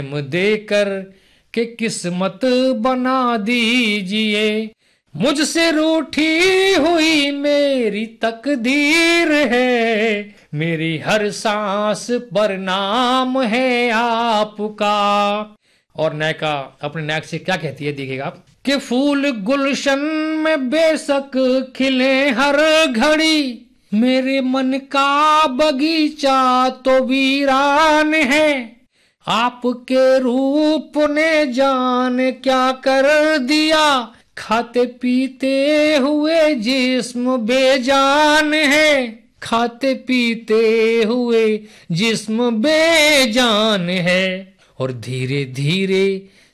देकर के किस्मत बना दीजिए, मुझसे रूठी हुई मेरी तकदीर है, मेरी हर सांस पर नाम है आपका। और नायका अपने नायक से क्या कहती है देखिएगा आप, कि फूल गुलशन में बेशक खिले हर घड़ी, मेरे मन का बगीचा तो वीरान है, आपके रूप ने जान क्या कर दिया, खाते पीते हुए जिस्म बेजान है, खाते पीते हुए जिस्म बेजान है। और धीरे धीरे